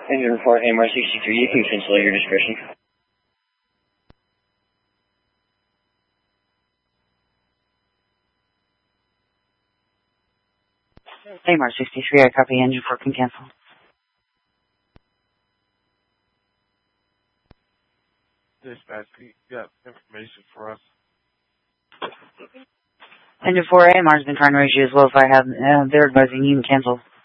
Engine report AMR-63, you can cancel at your discretion. AMR-63, I copy. Engine report can cancel. Dispatch, you got information for us? Engine 4, AMR's been trying to reach you as well, so I have, they're advising you can cancel.